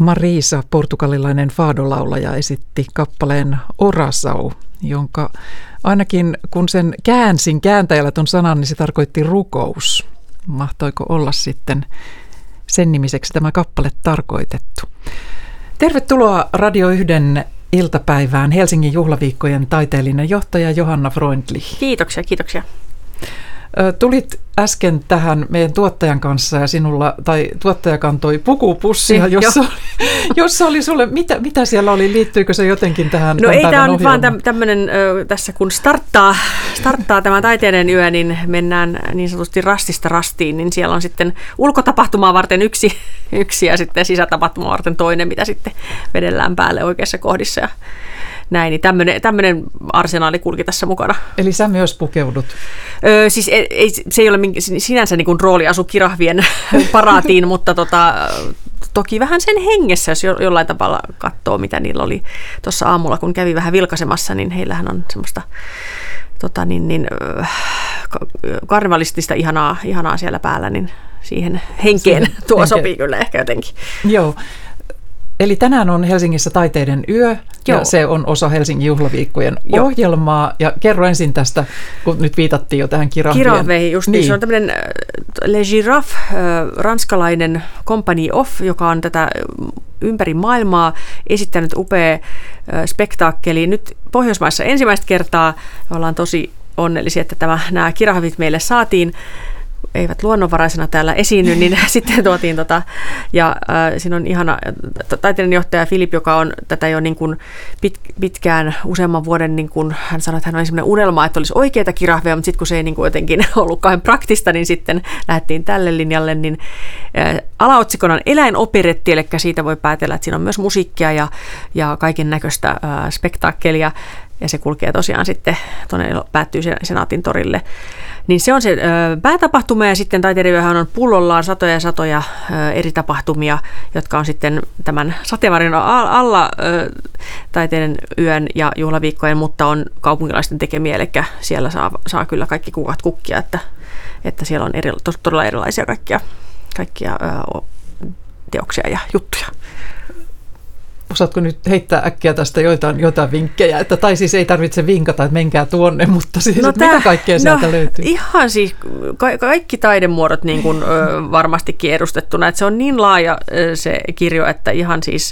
Marisa, portugalilainen fado-laulaja, esitti kappaleen Oração, jonka ainakin kun sen käänsin kääntäjällä ton sanan, niin se tarkoitti rukous. Mahtoiko olla sitten sen nimiseksi tämä kappale tarkoitettu? Tervetuloa Radio 1 iltapäivään Helsingin juhlaviikkojen taiteellinen johtaja Johanna Freundlich. Kiitoksia. Tulit äsken tähän meidän tuottajan kanssa ja tuottaja kantoi pukupussia, jossa oli sulle, mitä siellä oli, liittyykö se jotenkin tähän No ei, tämä on ohjelmaan? nyt vaan tämmöinen, tässä kun starttaa tämä taiteiden yö, niin mennään niin sanotusti rastista rastiin, niin siellä on sitten ulkotapahtumaa varten yksi ja sitten sisätapahtumaa varten toinen, mitä sitten vedellään päälle oikeassa kohdissa ja näin, niin tämmöinen arsenaali kulki tässä mukana. Eli sä myös pukeudut? Siis se ei ole sinänsä niin kuin rooliasu kirahvien paraatiin, mutta toki vähän sen hengessä, jos jollain tavalla katsoo, mitä niillä oli tuossa aamulla, kun kävi vähän vilkaisemassa, niin heillähän on semmoista karnevalistista ihanaa siellä päällä, niin siihen henkeen tuo sopii kyllä ehkä jotenkin. Joo. Eli tänään on Helsingissä taiteiden yö, ja se on osa Helsingin juhlaviikkojen ohjelmaa. Ja kerro ensin tästä, kun nyt viitattiin jo tähän kirahvien. Kirahveihin, just niin. Se on tämmöinen Le Giraffe, ranskalainen company off, joka on tätä ympäri maailmaa esittänyt upea spektaakkeli. Nyt Pohjoismaissa ensimmäistä kertaa ollaan tosi onnellisia, että nämä kirahvit meille saatiin. Eivät luonnonvaraisena täällä esiinny, niin sitten tuotiin ja siinä on ihana taiteilijan johtaja Filip, joka on tätä jo niin kuin pitkään useamman vuoden, niin kuin hän sanoi, että hän oli sellainen unelma, että olisi oikeita kirahveja, mutta sitten kun se ei niin kuin jotenkin ollut kauhean praktista, niin sitten lähdettiin tälle linjalle, niin alaotsikona on eläinoperetti, eli siitä voi päätellä, että siinä on myös musiikkia ja kaiken näköistä spektaakkelia, ja se kulkee tosiaan sitten, päättyy Senaatin torille. Niin se on se päätapahtuma ja sitten taiteiden yöhän on pullollaan satoja eri tapahtumia, jotka on sitten tämän sateenvarjon alla taiteiden yön ja juhlaviikkojen, mutta on kaupunkilaisten tekemiä, eli siellä saa kyllä kaikki kukat kukkia, että siellä on todella erilaisia kaikkia teoksia ja juttuja. Osaatko nyt heittää äkkiä tästä jotain vinkkejä, tai siis ei tarvitse vinkata, että menkää tuonne, mutta siis mitä kaikkea sieltä löytyy? Ihan siis kaikki taidemuodot niin kuin varmastikin edustettuna, että se on niin laaja se kirjo, että ihan siis